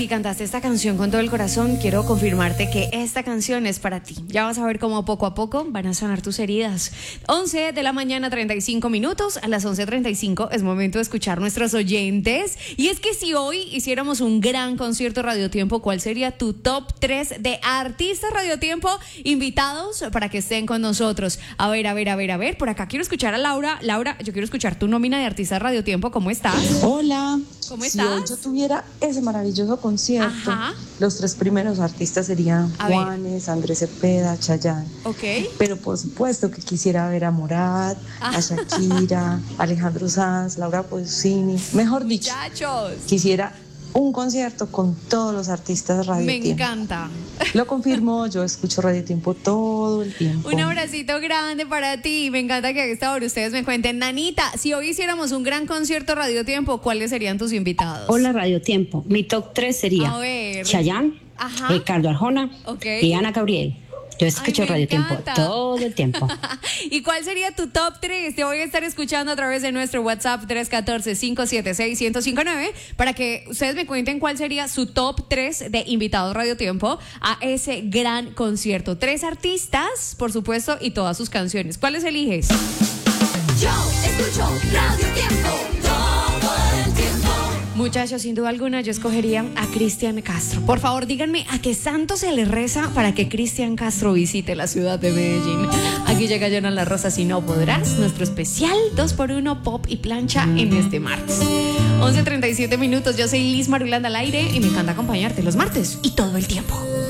si cantaste esta canción con todo el corazón, quiero confirmarte que esta canción es para ti. Ya vas a ver cómo poco a poco van a sanar tus heridas. 11 de la mañana, 35 minutos. A las 11:35 es momento de escuchar nuestros oyentes. Y es que si hoy hiciéramos un gran concierto Radiotiempo, ¿cuál sería tu top 3 de artistas Radiotiempo invitados para que estén con nosotros? A ver. Por acá quiero escuchar a Laura. Laura, yo quiero escuchar tu nómina de artistas Radiotiempo. ¿Cómo estás? Hola. ¿Cómo si estás? hoy yo tuviera ese maravilloso concierto, Ajá. los 3 primeros artistas serían A ver. Juanes, Andrés Cepeda, Chayanne. Ok. Pero por supuesto que quisiera ver a Morat, a Shakira, Alejandro Sanz, Laura Pausini. Mejor dicho, Muchachos. quisiera un concierto con todos los artistas Radio Me Tiempo. encanta. Lo confirmo, yo escucho Radio Tiempo todo el tiempo. Un abracito grande para ti. Me encanta que a esta hora ustedes me cuenten. Nanita, si hoy hiciéramos un gran concierto Radiotiempo, ¿cuáles serían tus invitados? Hola Radio Tiempo, mi top 3 sería A ver. Chayanne, Ajá. Ricardo Arjona Ok. y Ana Gabriel. Yo escucho me Radio Tiempo encanta. todo el tiempo. ¿Y cuál sería tu top 3? Te voy a estar escuchando a través de nuestro WhatsApp 314-576-1059 para que ustedes me cuenten cuál sería su top 3 de invitados Radiotiempo a ese gran concierto. 3 artistas, por supuesto, y todas sus canciones. ¿Cuáles eliges? Yo escucho Radio Tiempo todo el tiempo. Muchachos, sin duda alguna yo escogería a Cristian Castro. Por favor, díganme a qué santo se le reza para que Cristian Castro visite la ciudad de Medellín. Aquí llega Jonah La Rosa, Si No Podrás, nuestro especial 2x1 pop y plancha en este martes. 11:37 minutos, yo soy Liz Marulanda al aire y me encanta acompañarte los martes y todo el tiempo.